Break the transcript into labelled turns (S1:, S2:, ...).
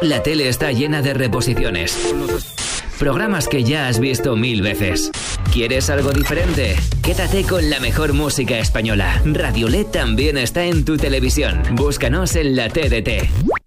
S1: La tele está llena de reposiciones. Programas que ya has visto 1000 veces. ¿Quieres algo diferente? Quédate con la mejor música española. Radio LED también está en tu televisión. Búscanos en la TDT.